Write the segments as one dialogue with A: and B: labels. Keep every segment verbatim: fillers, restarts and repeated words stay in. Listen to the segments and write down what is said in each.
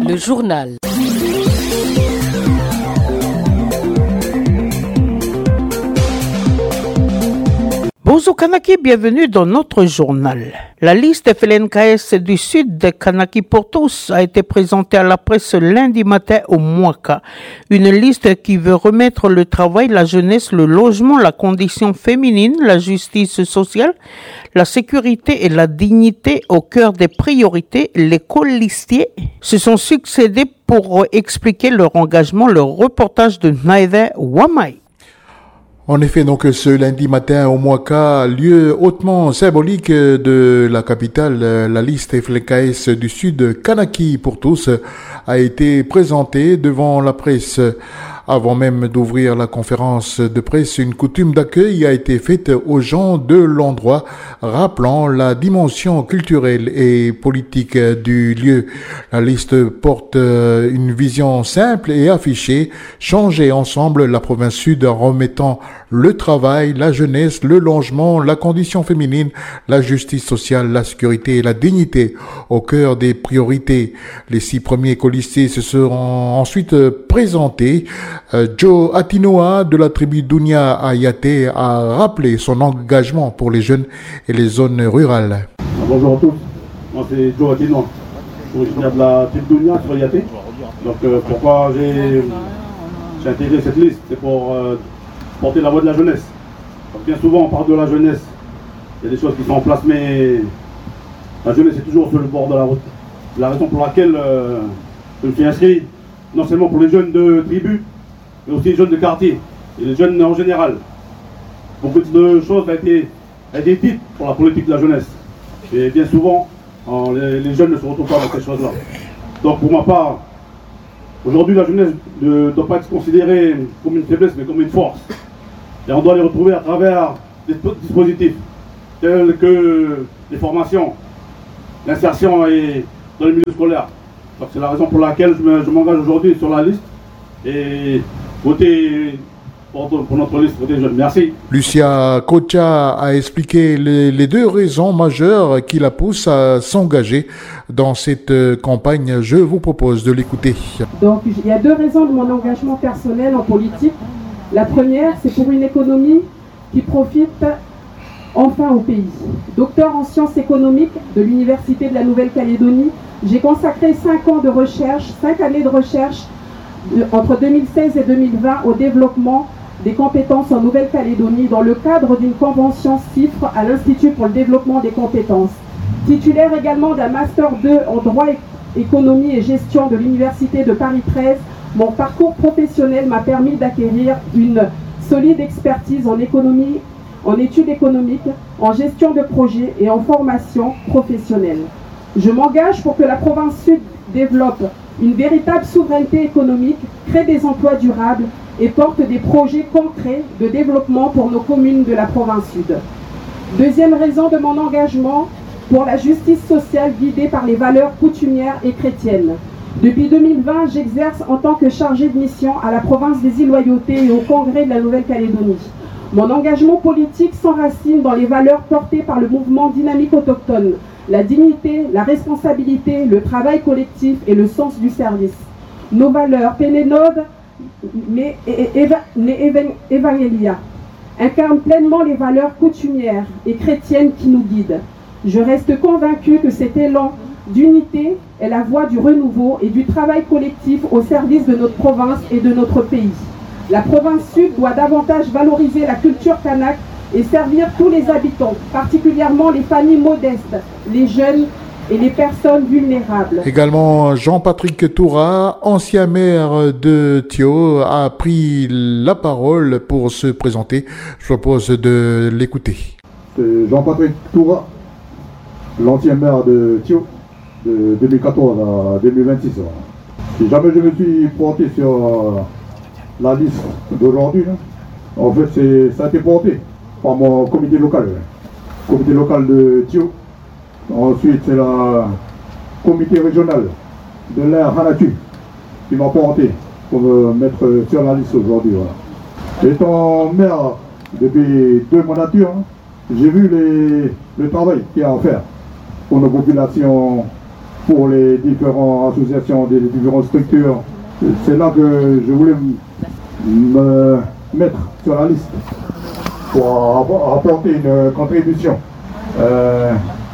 A: Le journal.
B: Bonjour Kanaki, bienvenue dans notre journal. La liste F L N K S du Sud de Kanaki pour tous a été présentée à la presse lundi matin au Mouaka. Une liste qui veut remettre le travail, la jeunesse, le logement, la condition féminine, la justice sociale, la sécurité et la dignité au cœur des priorités. Les colistiers se sont succédés pour expliquer leur engagement. Le reportage de Naïda Wamai.
C: En effet, donc ce lundi matin au Mouaka, lieu hautement symbolique de la capitale, la liste F L N K S du Sud, Kanaki pour tous, a été présentée devant la presse. Avant même d'ouvrir la conférence de presse, une coutume d'accueil a été faite aux gens de l'endroit, rappelant la dimension culturelle et politique du lieu. La liste porte une vision simple et affichée, changer ensemble la province sud en remettant le travail, la jeunesse, le logement, la condition féminine, la justice sociale, la sécurité et la dignité au cœur des priorités. Les six premiers colistiers se seront ensuite présentés. Euh, Joe Atinoa de la tribu Dunia à Yaté a rappelé son engagement pour les jeunes et les zones rurales.
D: Bonjour à tous, moi c'est Joe Atinoa, je suis originaire de la tribu Dunia sur Yaté. Donc euh, pourquoi j'ai, j'ai intégré cette liste, c'est pour euh, porter la voix de la jeunesse. Donc, bien souvent on parle de la jeunesse, il y a des choses qui sont en place, mais la jeunesse est toujours sur le bord de la route. C'est la raison pour laquelle euh, je me suis inscrit, non seulement pour les jeunes de tribu, mais aussi les jeunes de quartier et les jeunes en général. Beaucoup de choses ont été, ont été dites pour la politique de la jeunesse. Et bien souvent, en, les, les jeunes ne se retrouvent pas dans ces choses-là. Donc pour ma part, aujourd'hui la jeunesse ne doit pas être considérée comme une faiblesse, mais comme une force. Et on doit les retrouver à travers des dispositifs tels que les formations, l'insertion et dans le milieu scolaire. Donc c'est la raison pour laquelle je, me, je m'engage aujourd'hui sur la liste et voter pour, pour notre liste, voter jeune. Merci.
C: Lucia Kocha a expliqué les, les deux raisons majeures qui la poussent à s'engager dans cette campagne. Je vous propose de l'écouter.
E: Donc il y a deux raisons de mon engagement personnel en politique. La première, c'est pour une économie qui profite enfin au pays. Docteur en sciences économiques de l'Université de la Nouvelle-Calédonie, j'ai consacré cinq ans de recherche, cinq années de recherche de, entre deux mille seize et deux mille vingt au développement des compétences en Nouvelle-Calédonie dans le cadre d'une convention CIFRE à l'Institut pour le développement des compétences. Titulaire également d'un Master deux en droit, économie et gestion de l'Université de Paris treize, mon parcours professionnel m'a permis d'acquérir une solide expertise en économie, en études économiques, en gestion de projets et en formation professionnelle. Je m'engage pour que la province sud développe une véritable souveraineté économique, crée des emplois durables et porte des projets concrets de développement pour nos communes de la province sud. Deuxième raison de mon engagement, pour la justice sociale guidée par les valeurs coutumières et chrétiennes. Depuis deux mille vingt, j'exerce en tant que chargée de mission à la province des îles Loyauté et au Congrès de la Nouvelle-Calédonie. Mon engagement politique s'enracine dans les valeurs portées par le mouvement dynamique autochtone, la dignité, la responsabilité, le travail collectif et le sens du service. Nos valeurs, Pénénode, mais Evangelia, incarnent pleinement les valeurs coutumières et chrétiennes qui nous guident. Je reste convaincue que cet élan d'unité est la voie du renouveau et du travail collectif au service de notre province et de notre pays. La province sud doit davantage valoriser la culture kanak et servir tous les habitants, particulièrement les familles modestes, les jeunes et les personnes vulnérables.
C: Également, Jean-Patrick Toura, ancien maire de Thio, a pris la parole pour se présenter. Je propose de l'écouter.
F: C'est Jean-Patrick Toura, l'ancien maire de Thio, de deux mille quatorze à deux mille vingt-six. Si jamais je me suis porté sur la liste d'aujourd'hui, en fait, c'est, ça a été porté par mon comité local, le comité local de Thio. Ensuite, c'est le comité régional de l'air Hanatu qui m'a porté pour me mettre sur la liste aujourd'hui. Voilà. Étant maire depuis deux mandatures, j'ai vu les, le travail qu'il y a à faire pour nos populations pour les différentes associations, des différentes structures. C'est là que je voulais me mettre sur la liste pour apporter une contribution. Euh,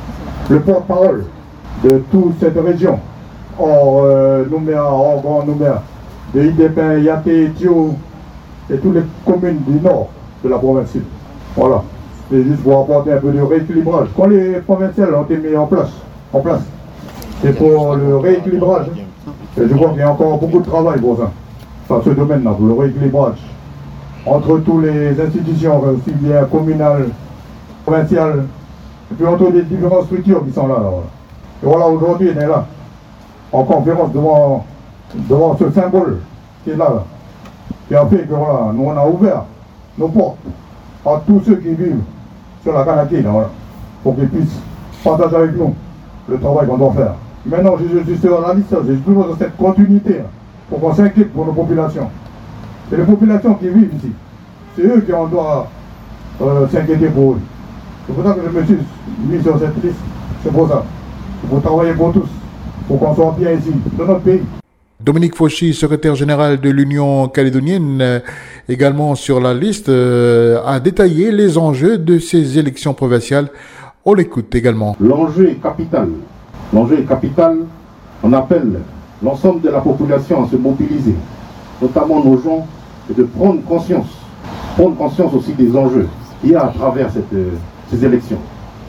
F: le porte-parole de toute cette région, hors euh, Nouméa, hors Grand Nouméa, de Idépin, Yaté, Thio, et toutes les communes du nord de la province sud. Voilà. C'est juste pour apporter un peu de rééquilibrage. Quand les provinciales ont été mis en place, en place, c'est pour le rééquilibrage. Et je crois qu'il y a encore beaucoup de travail pour ça. Enfin, ce domaine-là, pour le rééquilibrage. Entre toutes les institutions, aussi bien communales, provinciales, et puis entre les différentes structures qui sont là. là voilà. Et voilà, aujourd'hui, on est là, en conférence devant, devant ce symbole qui est là, là, qui a fait que voilà, nous on a ouvert nos portes à tous ceux qui vivent sur la Kanaki, là, voilà, pour qu'ils puissent partager avec nous le travail qu'on doit faire. Maintenant, je, je suis sur la liste, j'ai toujours dans cette continuité, là, pour qu'on s'inquiète pour nos populations. C'est les populations qui vivent ici. C'est eux qui on doit euh, s'inquiéter pour eux. C'est pour ça que je me suis mis sur cette liste. C'est pour ça. Il faut travailler pour tous, pour qu'on soit bien ici, dans notre pays.
C: Dominique Fauchy, secrétaire général de l'Union calédonienne, euh, également sur la liste, euh, a détaillé les enjeux de ces élections provinciales. On l'écoute également.
A: L'enjeu est capital. L'enjeu est capital. On appelle l'ensemble de la population à se mobiliser, notamment nos gens, et de prendre conscience, prendre conscience aussi des enjeux qu'il y a à travers cette, euh, ces élections.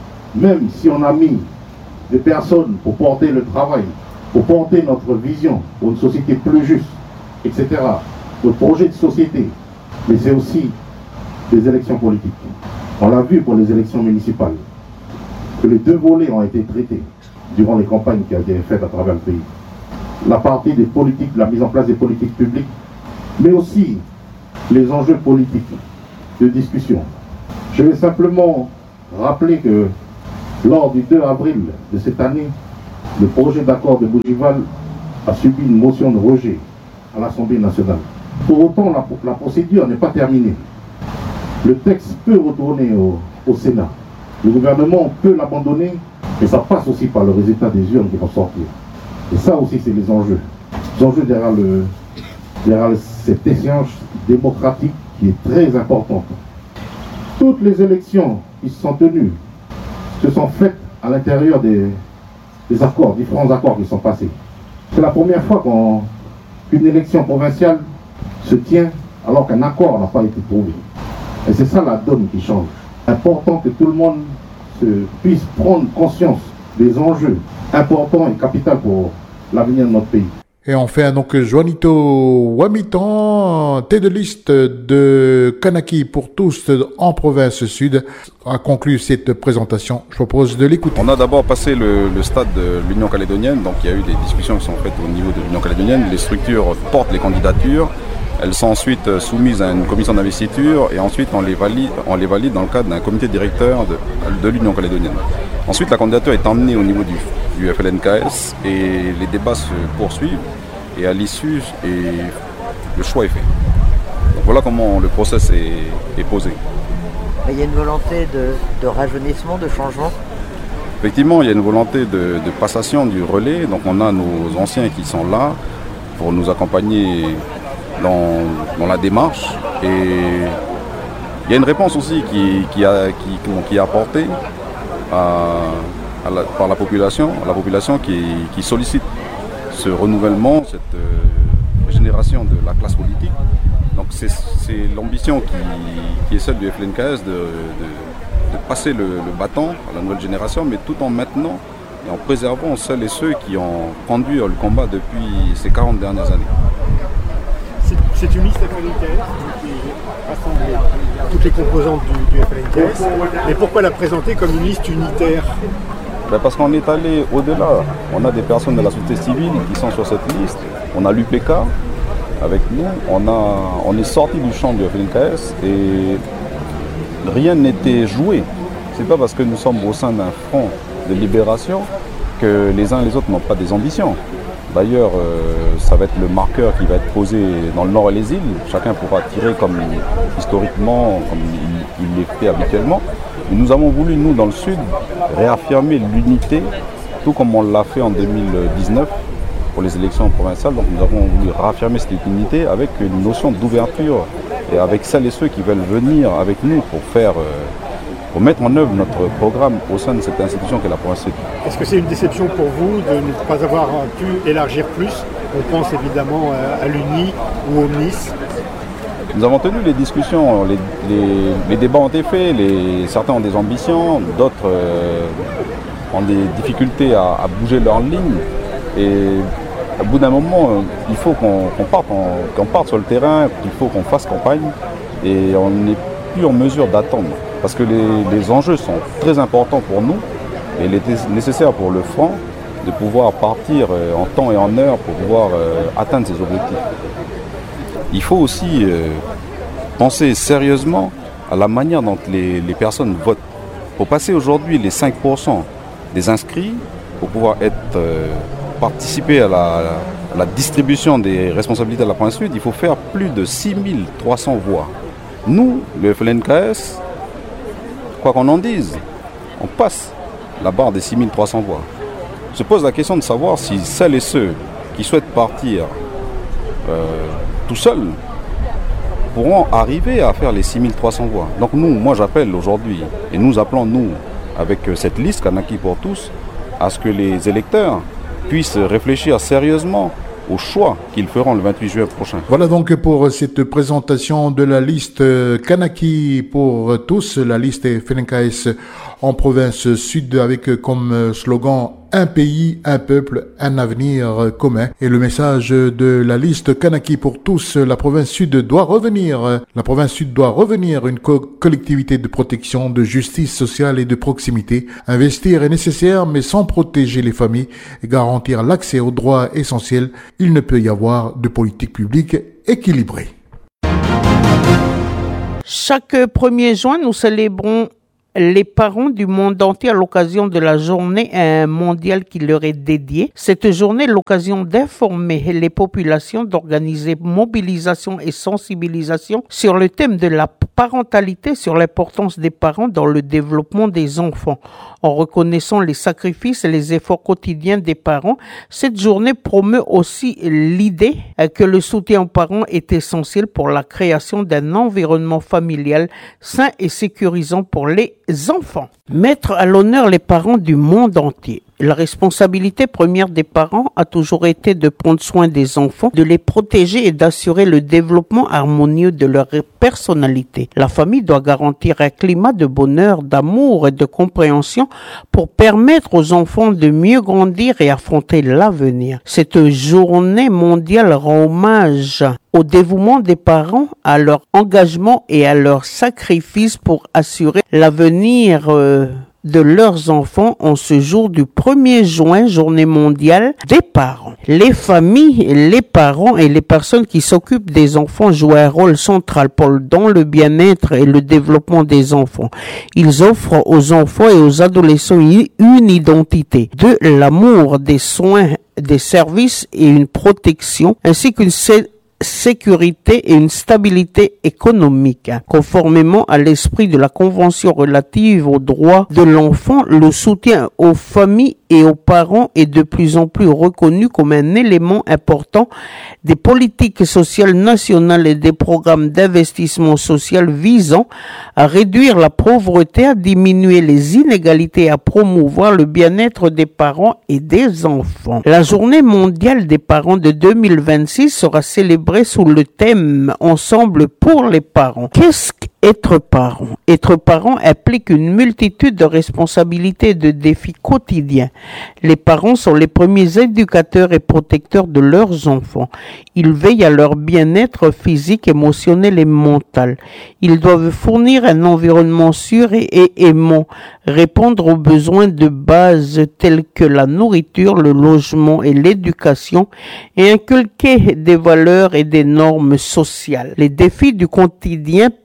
A: Même si on a mis des personnes pour porter le travail, pour porter notre vision pour une société plus juste, et cetera, notre projet de société, mais c'est aussi des élections politiques. On l'a vu pour les élections municipales, que les deux volets ont été traités durant les campagnes qui ont été faites à travers le pays. La partie des politiques, la mise en place des politiques publiques, mais aussi les enjeux politiques de discussion. Je vais simplement rappeler que lors du deux avril de cette année, le projet d'accord de Bougival a subi une motion de rejet à l'Assemblée nationale. Pour autant, la, la procédure n'est pas terminée. Le texte peut retourner au, au Sénat. Le gouvernement peut l'abandonner, mais ça passe aussi par le résultat des urnes qui vont sortir. Et ça aussi, c'est les enjeux. Les enjeux derrière, le, derrière cette échéance démocratique qui est très importante. Toutes les élections qui se sont tenues se sont faites à l'intérieur des, des accords, différents accords qui sont passés. C'est la première fois qu'on, qu'une élection provinciale se tient alors qu'un accord n'a pas été trouvé. Et c'est ça la donne qui change. C'est important que tout le monde se, puisse prendre conscience des enjeux importants et capitaux pour l'avenir de notre pays.
C: Et enfin, donc, Juanito Wamitan, tête de liste de Kanaki pour tous en province sud, a conclu cette présentation. Je propose de l'écouter.
G: On a d'abord passé le, le stade de l'Union calédonienne, donc il y a eu des discussions qui sont faites au niveau de l'Union calédonienne. Les structures portent les candidatures, elles sont ensuite soumises à une commission d'investiture et ensuite on les valide, on les valide dans le cadre d'un comité directeur de, de l'Union calédonienne. Ensuite, la candidature est emmenée au niveau du, du F L N K S et les débats se poursuivent. Et à l'issue, et le choix est fait. Donc voilà comment le process est, est posé.
H: Il y a une volonté de, de rajeunissement, de changement.
G: Effectivement, il y a une volonté de, de passation du relais. Donc on a nos anciens qui sont là pour nous accompagner dans, dans la démarche. Et il y a une réponse aussi qui, qui, a, qui, qui est apportée à, à la, par la population, à la population qui, qui sollicite ce renouvellement, cette euh, génération de la classe politique. Donc c'est, c'est l'ambition qui, qui est celle du F L N K S de, de, de passer le, le bâton à la nouvelle génération, mais tout en maintenant et en préservant celles et ceux qui ont conduit le combat depuis ces quarante dernières années.
I: C'est, c'est une liste F L N K S qui rassemble toutes les composantes du, du F L N K S, mais pourquoi la présenter comme une liste unitaire ?
G: Ben parce qu'on est allé au-delà. On a des personnes de la société civile qui sont sur cette liste. On a l'U P K avec nous. On, a, on est sorti du champ du F L N K S et rien n'était joué. C'est pas parce que nous sommes au sein d'un front de libération que les uns et les autres n'ont pas des ambitions. D'ailleurs, euh, ça va être le marqueur qui va être posé dans le nord et les îles. Chacun pourra tirer comme historiquement, comme il, il l'est fait habituellement. Et nous avons voulu, nous, dans le sud, réaffirmer l'unité tout comme on l'a fait en deux mille dix-neuf pour les élections provinciales. Donc nous avons voulu réaffirmer cette unité avec une notion d'ouverture et avec celles et ceux qui veulent venir avec nous pour faire, euh, pour mettre en œuvre notre programme au sein de cette institution qu'est la province sud.
I: Est-ce que c'est une déception pour vous de ne pas avoir pu élargir plus? On pense évidemment à l'U N I ou au M N I S.
G: Nous avons tenu les discussions, les, les, les débats ont été faits, les, certains ont des ambitions, d'autres euh, ont des difficultés à, à bouger leur ligne. Et au bout d'un moment, euh, il faut qu'on qu'on parte, qu'on parte sur le terrain, qu'il faut qu'on fasse campagne. Et on n'est plus en mesure d'attendre. Parce que les, les enjeux sont très importants pour nous. Et il était nécessaire pour le Front de pouvoir partir euh, en temps et en heure pour pouvoir euh, atteindre ses objectifs. Il faut aussi euh, penser sérieusement à la manière dont les, les personnes votent. Pour passer aujourd'hui les cinq pour cent des inscrits, pour pouvoir être, euh, participer à la, à la distribution des responsabilités de la province sud, il faut faire plus de six mille trois cents voix. Nous, le F L N K S, quoi qu'on en dise, on passe la barre des six mille trois cents voix. Se pose la question de savoir si celles et ceux qui souhaitent partir euh, tout seuls pourront arriver à faire les six mille trois cents voix. Donc nous, moi j'appelle aujourd'hui, et nous appelons nous, avec cette liste Kanaki pour tous, à ce que les électeurs puissent réfléchir sérieusement au choix qu'ils feront le vingt-huit juillet prochain.
C: Voilà donc pour cette présentation de la liste Kanaki pour tous, la liste F L N K S en province sud avec comme slogan un pays, un peuple, un avenir commun. Et le message de la liste Kanaki pour tous, la province sud doit revenir. La province sud doit revenir une co- collectivité de protection, de justice sociale et de proximité. Investir est nécessaire, mais sans protéger les familles et garantir l'accès aux droits essentiels, il ne peut y avoir de politique publique équilibrée.
B: Chaque premier juin, nous célébrons les parents du monde entier à l'occasion de la journée mondiale qui leur est dédiée. Cette journée est l'occasion d'informer les populations, d'organiser mobilisation et sensibilisation sur le thème de la parentalité, sur l'importance des parents dans le développement des enfants. En reconnaissant les sacrifices et les efforts quotidiens des parents, cette journée promeut aussi l'idée que le soutien aux parents est essentiel pour la création d'un environnement familial sain et sécurisant pour les enfants. Mettre à l'honneur les parents du monde entier. La responsabilité première des parents a toujours été de prendre soin des enfants, de les protéger et d'assurer le développement harmonieux de leur personnalité. La famille doit garantir un climat de bonheur, d'amour et de compréhension pour permettre aux enfants de mieux grandir et affronter l'avenir. Cette journée mondiale rend hommage au dévouement des parents, à leur engagement et à leur sacrifice pour assurer l'avenir euh, de leurs enfants en ce jour du premier juin, journée mondiale des parents. Les familles, les parents et les personnes qui s'occupent des enfants jouent un rôle central pour, dans le bien-être et le développement des enfants. Ils offrent aux enfants et aux adolescents une identité, de l'amour, des soins, des services et une protection, ainsi qu'une sécurité et une stabilité économique. Conformément à l'esprit de la Convention relative aux droits de l'enfant, le soutien aux familles et aux parents est de plus en plus reconnu comme un élément important des politiques sociales nationales et des programmes d'investissement social visant à réduire la pauvreté, à diminuer les inégalités et à promouvoir le bien-être des parents et des enfants. La journée mondiale des parents de deux mille vingt-six sera célébrée sous le thème « Ensemble pour les parents ». Qu'est-ce qu'être parent? Être parent implique une multitude de responsabilités et de défis quotidiens. Les parents sont les premiers éducateurs et protecteurs de leurs enfants. Ils veillent à leur bien-être physique, émotionnel et mental. Ils doivent fournir un environnement sûr et, et aimant, répondre aux besoins de base tels que la nourriture, le logement et l'éducation, et inculquer des valeurs et des normes sociales. Les défis du quotidien peuvent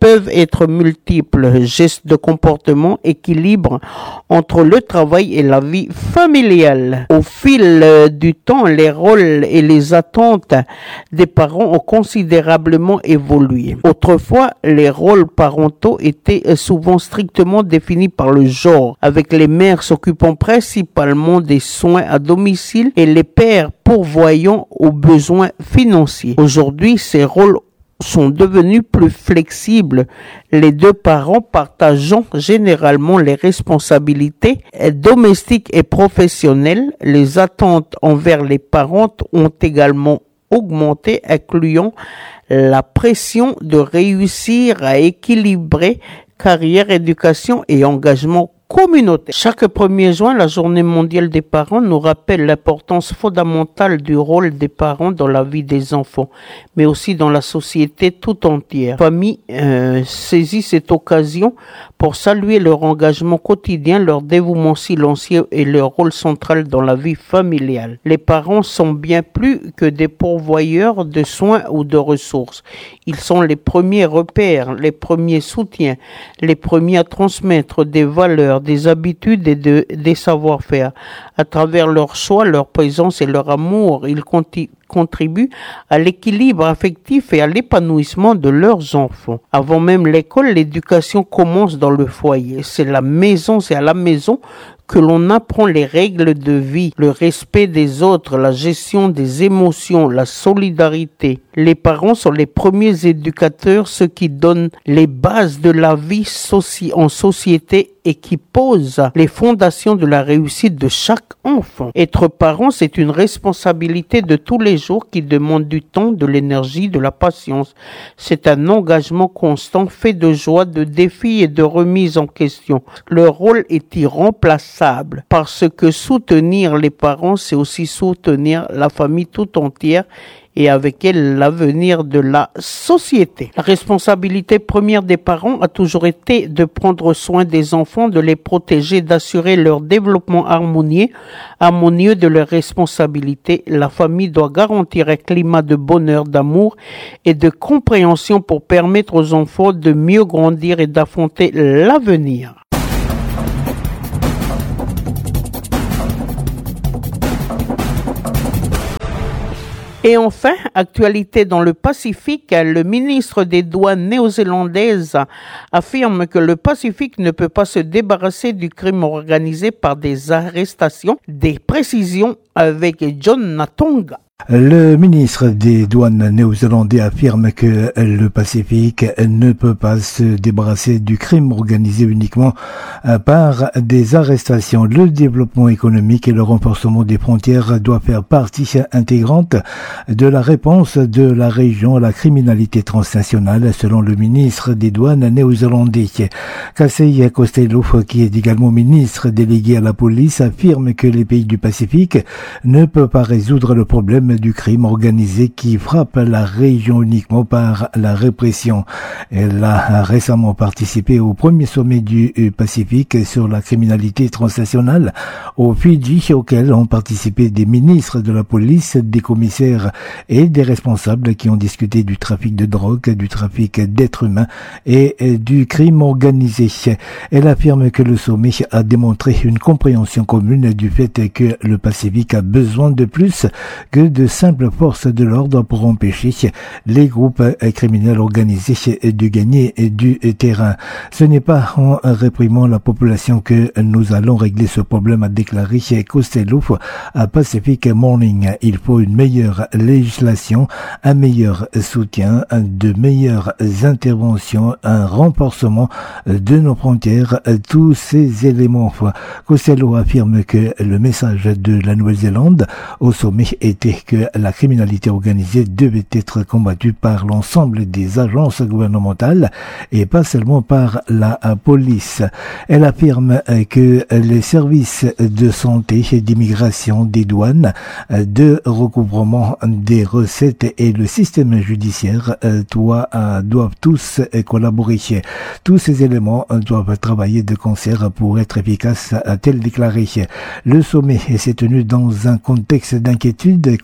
B: être multiples, gestes de comportement, équilibre entre le travail et la vie familiale. Au fil du temps, les rôles et les attentes des parents ont considérablement évolué. Autrefois, les rôles parentaux étaient souvent strictement définis par le genre, avec les mères s'occupant principalement des soins à domicile et les pères pourvoyant aux besoins financiers. Aujourd'hui, ces rôles sont devenus plus flexibles, les deux parents partageant généralement les responsabilités domestiques et professionnelles. Les attentes envers les parents ont également augmenté, incluant la pression de réussir à équilibrer carrière, éducation et engagement communautaire. Chaque premier juin, la journée mondiale des parents nous rappelle l'importance fondamentale du rôle des parents dans la vie des enfants, mais aussi dans la société tout entière. La famille euh, saisit cette occasion pour saluer leur engagement quotidien, leur dévouement silencieux et leur rôle central dans la vie familiale. Les parents sont bien plus que des pourvoyeurs de soins ou de ressources. Ils sont les premiers repères, les premiers soutiens, les premiers à transmettre des valeurs, des habitudes et de, des savoir-faire. À travers leur choix, leur présence et leur amour, ils conti- contribuent à l'équilibre affectif et à l'épanouissement de leurs enfants. Avant même l'école, l'éducation commence dans le foyer. C'est la maison, c'est à la maison que l'on apprend les règles de vie, le respect des autres, la gestion des émotions, la solidarité. Les parents sont les premiers éducateurs, ceux qui donnent les bases de la vie soci- en société et qui posent les fondations de la réussite de chaque enfant. Être parent, c'est une responsabilité de tous les jours qui demande du temps, de l'énergie, de la patience. C'est un engagement constant fait de joie, de défis et de remise en question. Leur rôle est irremplaçable parce que soutenir les parents, c'est aussi soutenir la famille tout entière et avec elle l'avenir de la société. La responsabilité première des parents a toujours été de prendre soin des enfants, de les protéger, d'assurer leur développement harmonieux, harmonieux de leurs responsabilités. La famille doit garantir un climat de bonheur, d'amour et de compréhension pour permettre aux enfants de mieux grandir et d'affronter l'avenir. Et enfin, actualité dans le Pacifique, le ministre des Douanes néo-zélandaise affirme que le Pacifique ne peut pas se débarrasser du crime organisé par des arrestations. Des précisions avec John Natonga.
J: Le ministre des Douanes néo-zélandais affirme que le Pacifique ne peut pas se débarrasser du crime organisé uniquement par des arrestations. Le développement économique et le renforcement des frontières doivent faire partie intégrante de la réponse de la région à la criminalité transnationale, selon le ministre des Douanes néo-zélandais. Kasey Costello, qui est également ministre délégué à la police, affirme que les pays du Pacifique ne peuvent pas résoudre le problème du crime organisé qui frappe la région uniquement par la répression. Elle a récemment participé au premier sommet du Pacifique sur la criminalité transnationale au Fidji, auquel ont participé des ministres de la police, des commissaires et des responsables qui ont discuté du trafic de drogue, du trafic d'êtres humains et du crime organisé. Elle affirme que le sommet a démontré une compréhension commune du fait que le Pacifique a besoin de plus que de simples forces de l'ordre pour empêcher les groupes criminels organisés de gagner du terrain. Ce n'est pas en réprimant la population que nous allons régler ce problème, a déclaré Costello à Pacific Morning. Il faut une meilleure législation, un meilleur soutien, de meilleures interventions, un renforcement de nos frontières, tous ces éléments. Costello affirme que le message de la Nouvelle-Zélande au sommet était que la criminalité organisée devait être combattue par l'ensemble des agences gouvernementales et pas seulement par la police. Elle affirme que les services de santé, d'immigration, des douanes, de recouvrement des recettes et le système judiciaire doivent tous collaborer. Tous ces éléments doivent travailler de concert pour être efficaces, a-t-elle déclaré. Le sommet s'est tenu dans un contexte d'inquiétude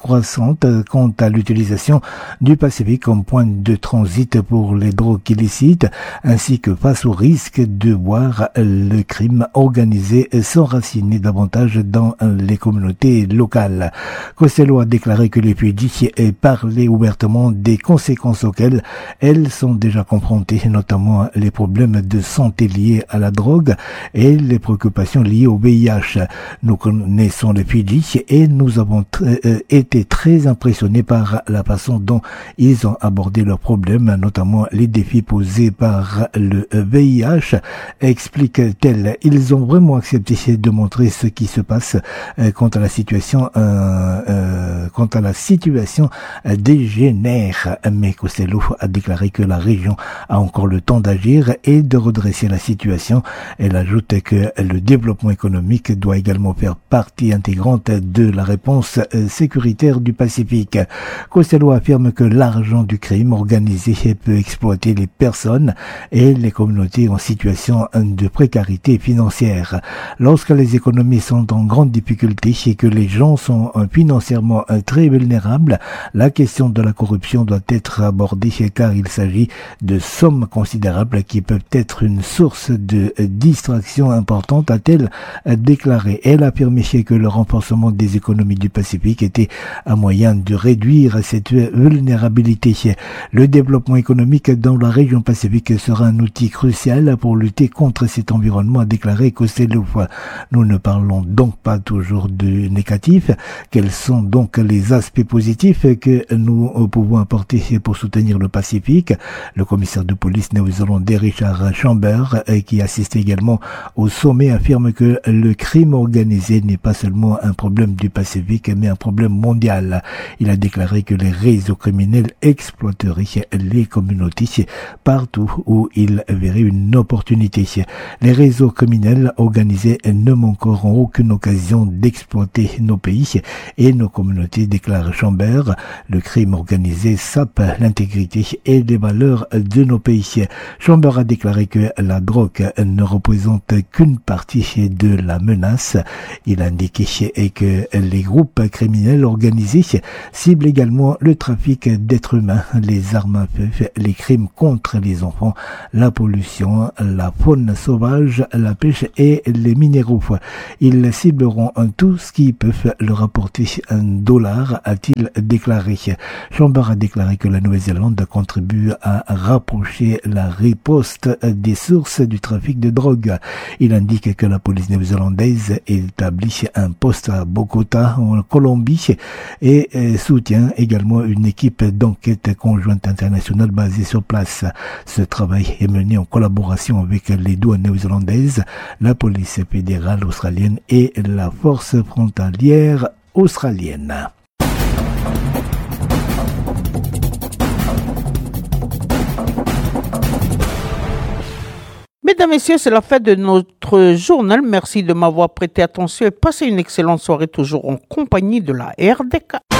J: croissante quant à l'utilisation du Pacifique comme point de transit pour les drogues illicites, ainsi que face au risque de voir le crime organisé s'enraciner davantage dans les communautés locales. Costello a déclaré que les Fidji parlaient ouvertement des conséquences auxquelles elles sont déjà confrontées, notamment les problèmes de santé liés à la drogue et les préoccupations liées au V I H. Nous connaissons les Fidji et nous avons tr- été très impressionnés par la façon dont ils ont abordé leurs problèmes, notamment les défis posés par le V I H, explique-t-elle. Ils ont vraiment accepté de montrer ce qui se passe euh, quant à la situation euh, euh, quant à la situation euh, dégénère. Mais Costello a déclaré que la région a encore le temps d'agir et de redresser la situation. Elle ajoute que le développement économique doit également faire partie intégrante de la réponse euh, sécuritaire du Pacifique. Costello affirme que l'argent du crime organisé peut exploiter les personnes et les communautés en situation de précarité financière. Lorsque les économies sont en grande difficulté et que les gens sont financièrement très vulnérables, la question de la corruption doit être abordée car il s'agit de sommes considérables qui peuvent être une source de distraction importante, a-t-elle déclaré. Elle a affirmé que le renforcement des économies du Pacifique était un moyen de réduire cette vulnérabilité. Le développement économique dans la région Pacifique sera un outil crucial pour lutter contre cet environnement, a déclaré Costello. Nous ne parlons donc pas toujours du négatif. Quels sont donc les aspects positifs que nous pouvons apporter pour soutenir le Pacifique? Le commissaire de police néo-zélandais Richard Chambers, qui assiste également au sommet, affirme que le crime organisé n'est pas seulement un problème du Pacifique, mais un problème mondial. Il a déclaré que les réseaux criminels exploiteraient les communautés partout où ils verraient une opportunité. Les réseaux criminels organisés ne manqueront aucune occasion d'exploiter nos pays et nos communautés, déclare Chambers. Le crime organisé sape l'intégrité et les valeurs de nos pays. Chambers a déclaré que la drogue ne représente qu'une partie de la menace. Il a indiqué que les groupes criminels organisés ciblent également le trafic d'êtres humains, les armes à feu, les crimes contre les enfants, la pollution, la faune sauvage, la pêche et les minéraux. Ils cibleront tout ce qui peut leur apporter un dollar, a-t-il déclaré. Chambers a déclaré que la Nouvelle-Zélande contribue à rapprocher la riposte des sources du trafic de drogue. Il indique que la police néo-zélandaise établit un poste à Bogota, en Colombie, et soutient également une équipe d'enquête conjointe internationale basée sur place. Ce travail est mené en collaboration avec les douanes néo-zélandaises, la police fédérale australienne et la force frontalière australienne.
B: Mesdames, Messieurs, c'est la fin de notre journal. Merci de m'avoir prêté attention et passez une excellente soirée toujours en compagnie de la R D K.